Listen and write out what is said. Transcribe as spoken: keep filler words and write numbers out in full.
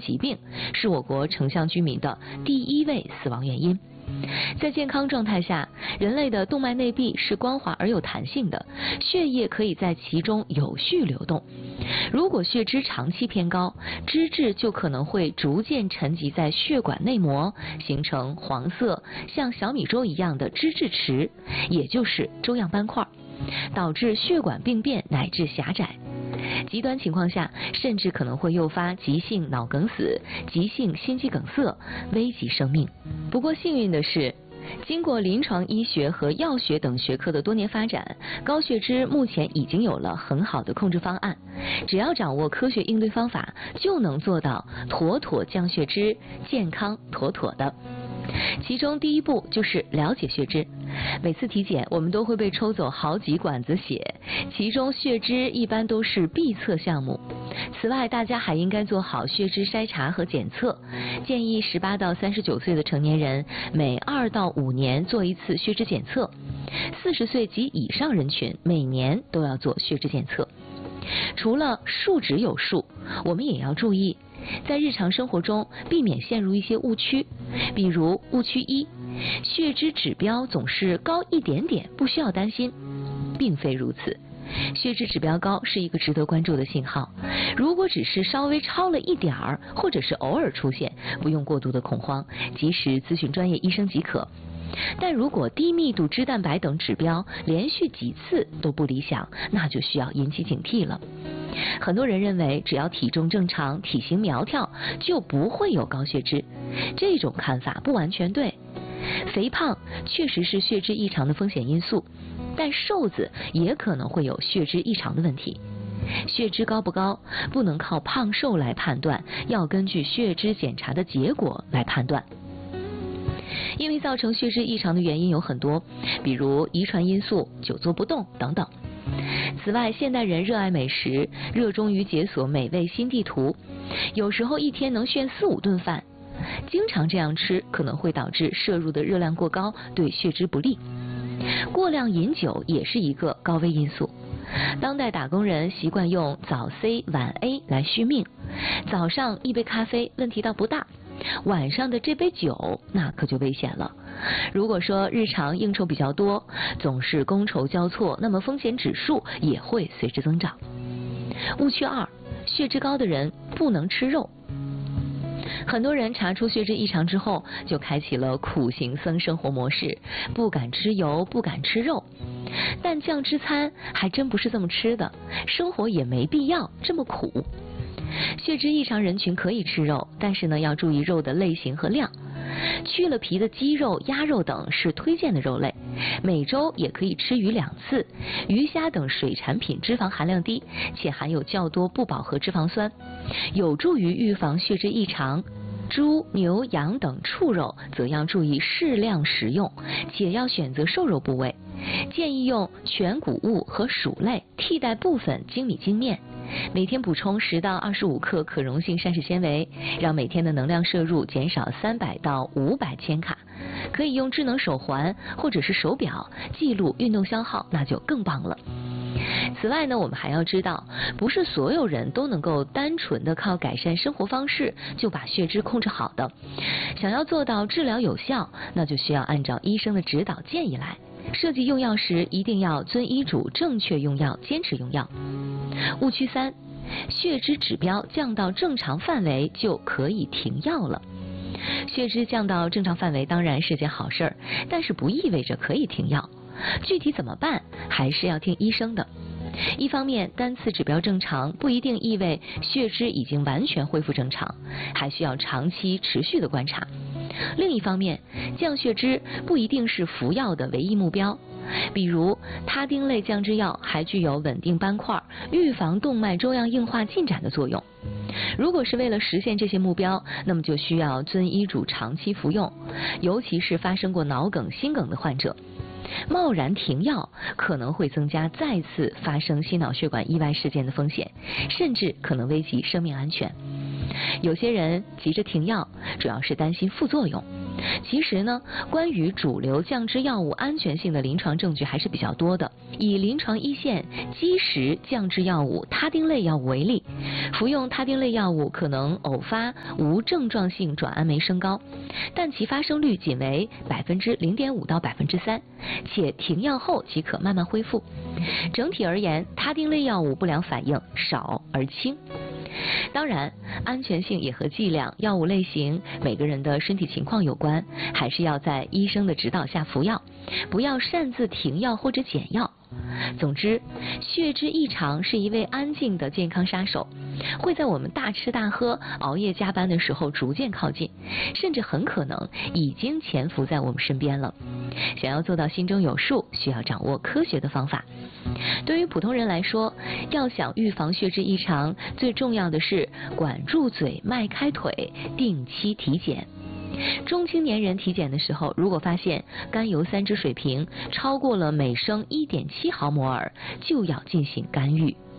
疾病，是我国城乡居民的第一位死亡原因。在健康状态下，人类的动脉内壁是光滑而有弹性的，血液可以在其中有序流动。如果血脂长期偏高，脂质就可能会逐渐沉积在血管内膜，形成黄色像小米粥一样的脂质池，也就是粥样斑块，导致血管病变乃至狭窄。极端情况下，甚至可能会诱发急性脑梗死、急性心肌梗塞，危及生命。不过幸运的是，经过临床医学和药学等学科的多年发展，高血脂目前已经有了很好的控制方案。只要掌握科学应对方法，就能做到妥妥降血脂，健康妥妥的。其中第一步就是了解血脂。每次体检我们都会被抽走好几管子血，其中血脂一般都是必测项目。此外，大家还应该做好血脂筛查和检测，建议十八到三十九岁的成年人每二到五年做一次血脂检测，四十岁及以上人群每年都要做血脂检测。除了数值有数，我们也要注意在日常生活中避免陷入一些误区，比如误区一，血脂指标总是高一点点，不需要担心。并非如此，血脂指标高是一个值得关注的信号，如果只是稍微超了一点儿，或者是偶尔出现，不用过度的恐慌，及时咨询专业医生即可。但如果低密度脂蛋白等指标连续几次都不理想，那就需要引起警惕了。很多人认为只要体重正常、体型苗条就不会有高血脂，这种看法不完全对。肥胖确实是血脂异常的风险因素，但瘦子也可能会有血脂异常的问题。血脂高不高不能靠胖瘦来判断，要根据血脂检查的结果来判断。因为造成血脂异常的原因有很多，比如遗传因素、久坐不动等等。此外，现代人热爱美食，热衷于解锁美味新地图，有时候一天能炫四五顿饭。经常这样吃可能会导致摄入的热量过高，对血脂不利。过量饮酒也是一个高危因素。当代打工人习惯用早 C 晚 A 来续命，早上一杯咖啡问题倒不大，晚上的这杯酒那可就危险了。如果说日常应酬比较多，总是觥筹交错，那么风险指数也会随之增长。误区二，血脂高的人不能吃肉。很多人查出血脂异常之后，就开启了苦行僧生活模式，不敢吃油，不敢吃肉。但降脂餐还真不是这么吃的，生活也没必要这么苦。血脂异常人群可以吃肉，但是呢要注意肉的类型和量。去了皮的鸡肉、鸭肉等是推荐的肉类，每周也可以吃鱼两次。鱼虾等水产品脂肪含量低，且含有较多不饱和脂肪酸，有助于预防血脂异常。猪、牛、羊等畜肉则要注意适量食用，且要选择瘦肉部位，建议用全谷物和薯类替代部分精米精面。每天补充十到二十五克可溶性膳食纤维，让每天的能量摄入减少三百到五百千卡。可以用智能手环或者是手表记录运动消耗，那就更棒了。此外呢，我们还要知道，不是所有人都能够单纯的靠改善生活方式就把血脂控制好的。想要做到治疗有效，那就需要按照医生的指导建议来。设计用药时一定要遵医嘱，正确用药，坚持用药。误区三，血脂指标降到正常范围就可以停药了。血脂降到正常范围当然是件好事儿，但是不意味着可以停药。具体怎么办，还是要听医生的。一方面，单次指标正常不一定意味血脂已经完全恢复正常，还需要长期持续的观察。另一方面，降血脂不一定是服药的唯一目标，比如他汀类降脂药还具有稳定斑块、预防动脉粥样硬化进展的作用。如果是为了实现这些目标，那么就需要遵医嘱长期服用，尤其是发生过脑梗、心梗的患者。贸然停药可能会增加再次发生心脑血管意外事件的风险，甚至可能危及生命安全。有些人急着停药，主要是担心副作用。其实呢，关于主流降脂药物安全性的临床证据还是比较多的， 以临床一线基石降脂药物他汀类药物为例，服用他汀类药物可能偶发无症状性转氨酶升高，但其发生率仅为百分之零点五到百分之三，且停药后即可慢慢恢复。整体而言，他汀类药物不良反应少而轻。当然，安全性也和剂量、药物类型、每个人的身体情况有关，还是要在医生的指导下服药，不要擅自停药或者减药。总之，血脂异常是一位安静的健康杀手，会在我们大吃大喝、熬夜加班的时候逐渐靠近，甚至很可能已经潜伏在我们身边了。想要做到心中有数，需要掌握科学的方法。对于普通人来说，要想预防血脂异常，最重要的是管住嘴、迈开腿，定期体检。中青年人体检的时候，如果发现甘油三酯水平超过了每升 一点七毫摩尔，就要进行干预。